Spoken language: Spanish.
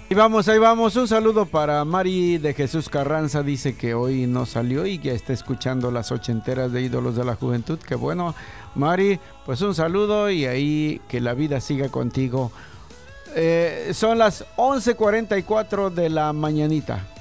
Ahí vamos. Un saludo para Mari de Jesús Carranza. Dice que hoy no salió y que está escuchando las ochenteras de Ídolos de la Juventud. Qué bueno, Mari. Pues un saludo y ahí que la vida siga contigo. Son las 11:44 de la mañanita.